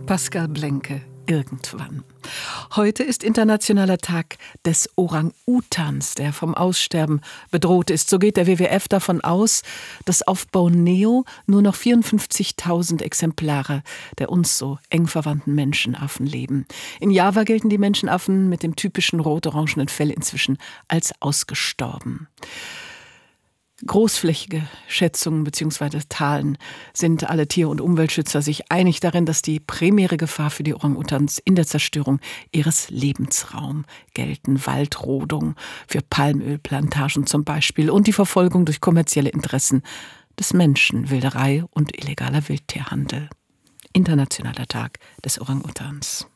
Pascal Blenke, irgendwann. Heute ist internationaler Tag des Orang-Utans, der vom Aussterben bedroht ist. So geht der WWF davon aus, dass auf Borneo nur noch 54.000 Exemplare der uns so eng verwandten Menschenaffen leben. In Java gelten die Menschenaffen mit dem typischen rot-orangenen Fell inzwischen als ausgestorben. Großflächige Schätzungen bzw. Zahlen sind alle Tier- und Umweltschützer sich einig darin, dass die primäre Gefahr für die Orang-Utans in der Zerstörung ihres Lebensraums gelten. Waldrodung für Palmölplantagen zum Beispiel und die Verfolgung durch kommerzielle Interessen des Menschen, Wilderei und illegaler Wildtierhandel. Internationaler Tag des Orang-Utans.